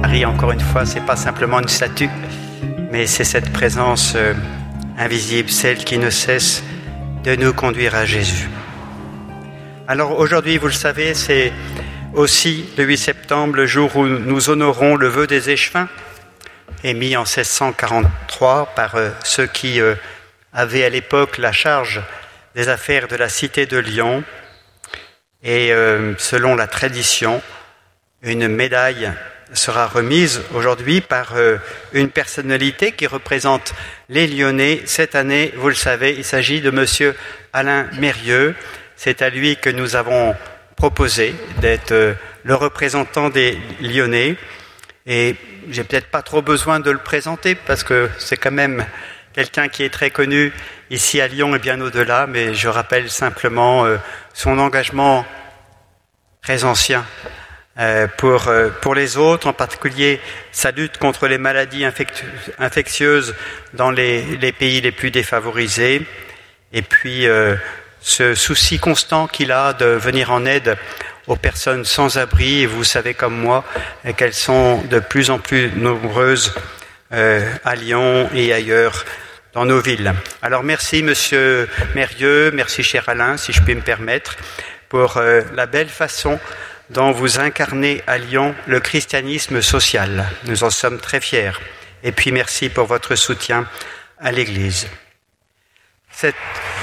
Marie, encore une fois, c'est pas simplement une statue, mais c'est cette présence invisible, celle qui ne cesse de nous conduire à Jésus. Alors aujourd'hui, vous le savez, c'est aussi le 8 septembre, le jour où nous honorons le vœu des échevins, émis en 1643 par ceux qui avaient à l'époque la charge des affaires de la cité de Lyon. Et selon la tradition, une médaille sera remise aujourd'hui par une personnalité qui représente les Lyonnais. Cette année, vous le savez, il s'agit de monsieur Alain Mérieux. C'est à lui que nous avons proposé d'être le représentant des Lyonnais. Et j'ai peut-être pas trop besoin de le présenter parce que c'est quand même quelqu'un qui est très connu ici à Lyon et bien au-delà, mais je rappelle simplement son engagement très ancien pour les autres, en particulier sa lutte contre les maladies infectieuses dans les pays les plus défavorisés, et puis ce souci constant qu'il a de venir en aide aux personnes sans abri, et vous savez comme moi qu'elles sont de plus en plus nombreuses à Lyon et ailleurs dans nos villes. Alors merci monsieur Mérieux, merci cher Alain, si je puis me permettre, pour la belle façon dont vous incarnez à Lyon le christianisme social. Nous en sommes très fiers. Et puis merci pour votre soutien à l'Église. Cette